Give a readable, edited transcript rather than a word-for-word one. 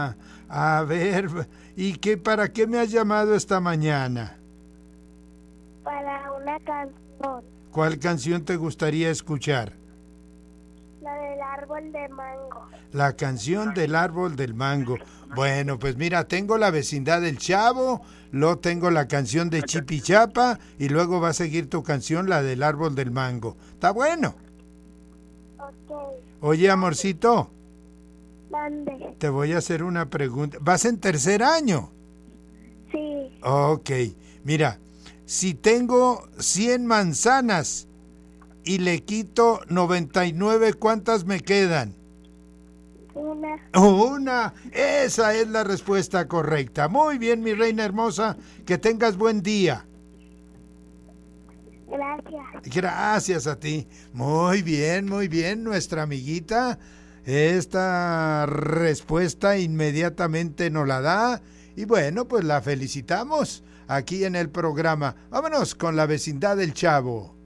A ver, ¿y para qué me has llamado esta mañana? Para una canción. ¿Cuál canción te gustaría escuchar? La del árbol de mango. La canción del árbol del mango. Bueno, pues mira, tengo La vecindad del Chavo, luego tengo la canción de Chipichapa y luego va a seguir tu canción, la del árbol del mango. ¿Está bueno? Ok. Oye, amorcito, Mande. te voy a hacer una pregunta. ¿Vas en tercer año? Sí. Ok, mira, si tengo 100 manzanas y le quito 99, ¿cuántas me quedan? Una. Una, esa es la respuesta correcta. Muy bien, mi reina hermosa, que tengas buen día. Gracias. Gracias a ti. Muy bien, nuestra amiguita. Esta respuesta inmediatamente nos la da y bueno, pues la felicitamos aquí en el programa. Vámonos con La vecindad del Chavo.